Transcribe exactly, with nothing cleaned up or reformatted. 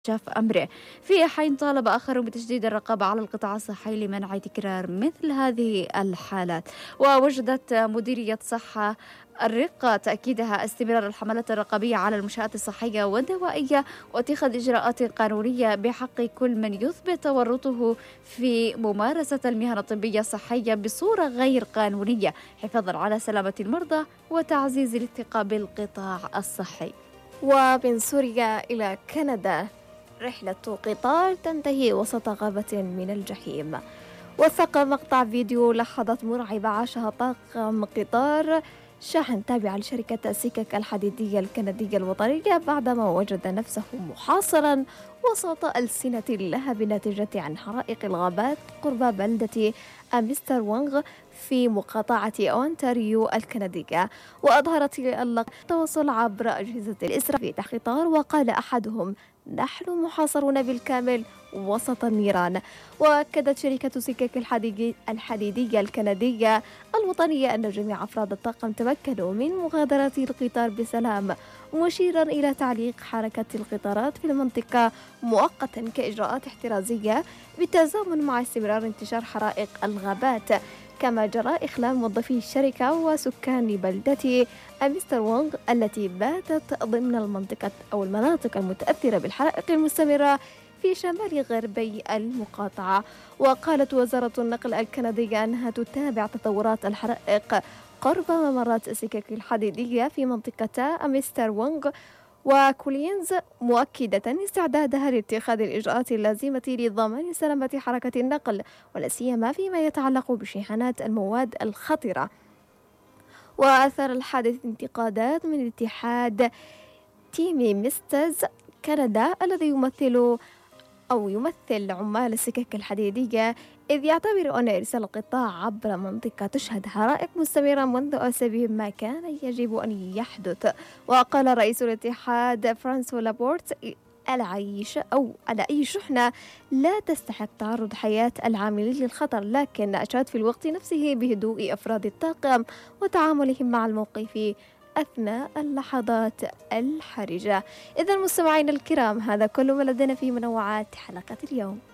شاف أمره. في حين طالب آخرون بتشديد الرقابة على القطاع الصحي لمنع تكرار مثل هذه الحالات. ووجدت مديرية صحة الرقة تأكيدها استمرار الحملات الرقابية على المنشآت الصحية والدوائية واتخاذ إجراءات قانونية بحق كل من يثبت تورطه في ممارسة المهن الطبية الصحية بصورة غير قانونية، حفاظا على سلامة المرضى وتعزيز الثقة بالقطاع الصحي. ومن سوريا إلى كندا، رحلة قطار تنتهي وسط غابة من الجحيم. وثق مقطع فيديو لحظات مرعبة عاشها طاقم قطار شاحن تابع لشركة السكك الحديدية الكندية الوطنية بعدما وجد نفسه محاصرا وسط ألسنة اللهب ناتجة عن حرائق الغابات قرب بلدة أمستر وونغ في مقاطعة أونتاريو الكندية. وأظهرت التواصل عبر أجهزة الإسراء في تحت قطار، وقال أحدهم: نحن محاصرون بالكامل وسط النيران. وأكدت شركة سكك الحديدية الكندية الوطنية أن جميع أفراد الطاقم تمكنوا من مغادرة القطار بسلام، مشيرا إلى تعليق حركة القطارات في المنطقة مؤقتا كإجراءات احترازية بالتزامن مع استمرار انتشار حرائق الغابات. كما جرى إخلال موظفي الشركة وسكان بلدة أمستر وونغ التي باتت ضمن المنطقة أو المناطق المتأثرة بالحرائق المستمرة في شمال غربي المقاطعة. وقالت وزارة النقل الكندية أنها تتابع تطورات الحرائق قرب ممرات السكك الحديدية في منطقة أمستر وونغ وكولينز، مؤكدة استعدادها لاتخاذ الإجراءات اللازمة لضمان سلامة حركة النقل، ولا سيما فيما يتعلق بشحنات المواد الخطرة. وأثار الحادث انتقادات من اتحاد تيمي ميستز كندا الذي يمثل أو يمثل عمال السكك الحديدية، إذ يعتبر أن إرسال القطاع عبر منطقة تشهد حرائق مستمرة منذ أسابيع ما كان يجب أن يحدث. وقال رئيس الاتحاد فرانسوا لابورت: العيش أو على أي شحنة لا تستحق تعرض حياة العاملين للخطر، لكن أشاد في الوقت نفسه بهدوء أفراد الطاقم وتعاملهم مع الموقف أثناء اللحظات الحرجة. إذا مستمعينا الكرام، هذا كل ما لدينا في منوعات حلقة اليوم.